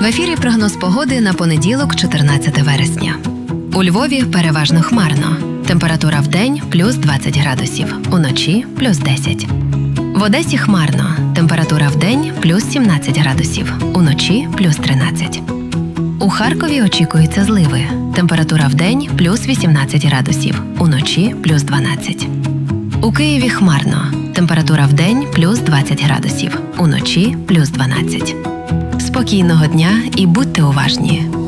В ефірі прогноз погоди на понеділок, 14 вересня. У Львові переважно хмарно. Температура вдень – плюс 20 градусів, уночі – плюс 10. В Одесі хмарно. Температура вдень – плюс 17 градусів, уночі – плюс 13. У Харкові очікуються зливи. Температура вдень – плюс 18 градусів, уночі – плюс 12. У Києві хмарно. Температура вдень – плюс 20 градусів, уночі – плюс 12. Спокійного дня і будьте уважні.